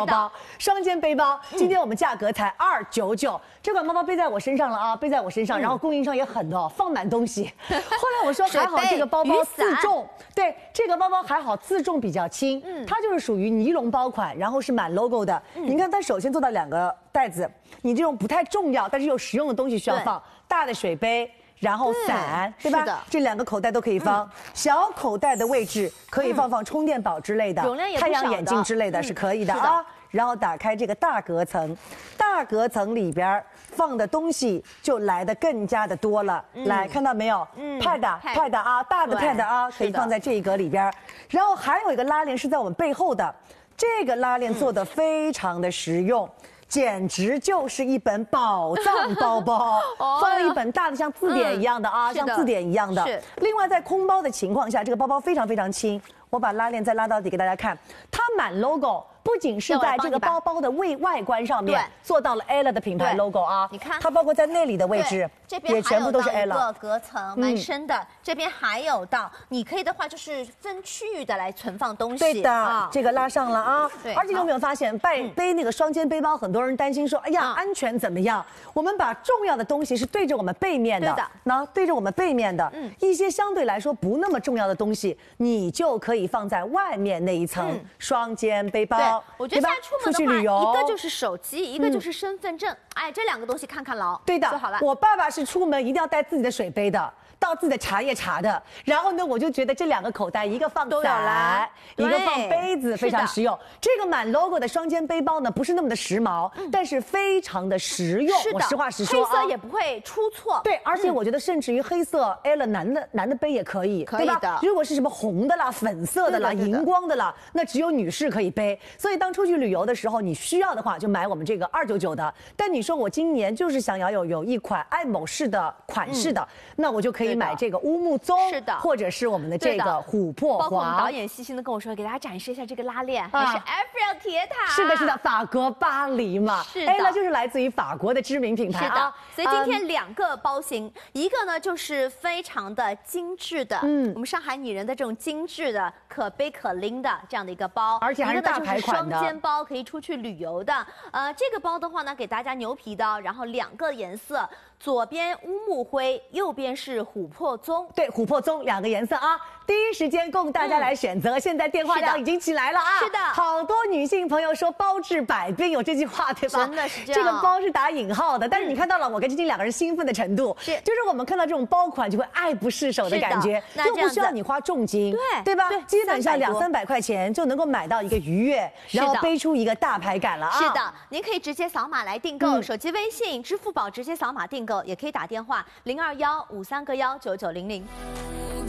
包，双肩背包。今天我们价格才299，这款包包背在我身上了啊，背在我身上，然后供应商也狠的哦，放满东西。后来我说还好这个包包自重，对，这个包包还好自重比较轻，它就是属于尼龙包款，然后是满 logo 的。你看它首先做到2个袋子，你这种不太重要但是又实用的东西需要放，大的水杯。然后伞，对吧？这2个口袋都可以放。小口袋的位置可以放充电宝之类的，太阳眼镜之类的是可以的啊。然后打开这个大隔层，大隔层里边放的东西就来得更加的多了。来，看到没有？pad 啊，大的 pad 啊，可以放在这一格里边。然后还有一个拉链是在我们背后的，这个拉链做的非常的实用。简直就是一本宝藏包包，放了一本大的像字典一样的啊，像字典一样的。另外，在空包的情况下，这个包包非常非常轻。我把拉链再拉到底给大家看，它满 logo。不仅是在这个包包的外观上面做到了 Ella 的品牌 logo 啊， 你看， 它包括在内里的位置， 这边也全部都是 Ella。 一个隔层蛮深的，这边还有到，你可以的话就是分区域的来存放东西。 对的，这个拉上了啊。对，而且有没有发现背那个双肩背包，很多人担心说，哎呀，安全怎么样？我们把重要的东西是对着我们背面的，那对着我们背面的，一些相对来说不那么重要的东西，你就可以放在外面那一层双肩背包。 我觉得现在出门的话，一个就是手机，一个就是身份证，哎，这2个东西看看牢。 对的， 就好了。 我爸爸是出门一定要带自己的水杯的。倒自己的茶叶茶的，然后呢，我就觉得这2个口袋，一个放伞，一个放杯子，非常实用。这个满 logo 的双肩背包呢，不是那么的时髦，但是非常的实用。我实话实说， 黑色也不会出错。 对，而且我觉得甚至于黑色 Ella 男的背也可以， 可以的。 如果是什么红的啦、粉色的啦、荧光的啦，那只有女士可以背。所以当出去旅游的时候，你需要的话就买我们这个299的。但你说我今年就是想要有一款爱某式的款式的，那我就可以买这个乌木棕，是的，或者是我们的这个琥珀黄。 包括我们导演细心的跟我说，给大家展示一下这个拉链，还是埃菲尔铁塔。 是的，是的，法国巴黎嘛， 是的， 那就是来自于法国的知名品牌啊。 所以今天2个包型，一个呢就是非常的精致的，我们上海女人的这种精致的可背可拎的这样的一个包， 而且还是大牌款的， 双肩包可以出去旅游的。这个包的话呢，给大家牛皮的，然后2个颜色。左边乌木灰，右边是琥珀棕， 对，琥珀棕2个颜色啊，第一时间供大家来选择。现在电话量已经起来了啊， 是的， 好多女性朋友说包治百病，有这句话对吧？ 真的是这样， 这个包是打引号的，但是你看到了我跟晶晶2个人兴奋的程度，就是我们看到这种包款就会爱不释手的感觉，又不需要你花重金，对吧？基本上200-300块钱就能够买到一个愉悦，然后背出一个大牌感了啊。 是的，您可以直接扫码来订购，手机微信、支付宝直接扫码订购，也可以打电话0215319900。